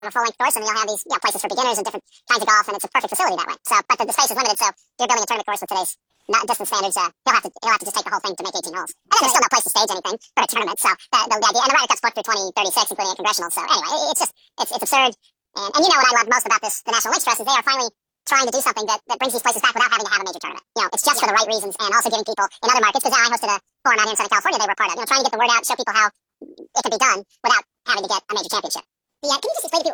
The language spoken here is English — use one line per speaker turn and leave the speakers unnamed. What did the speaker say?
a full-length course, and you'll have these places for beginners and different kinds of golf, and it's a perfect facility that way. So, but the space is limited, so if you're building a tournament course with today's distance standards, he'll have to just take the whole thing to make 18 holes. And then there's still no place to stage anything for a tournament, so the idea, and the Ryder Cup's booked through 2036, including a congressional, so anyway, it's absurd. And you know what I love most about the National Links Trust is they are finally trying to do something that brings these places back without having to have a major tournament. It's just for the right reasons, and also giving people in other markets, because I hosted a forum out here in Southern California they were part of, trying to get the word out, show people how it can be done without having to get a major championship. Can you just explain to people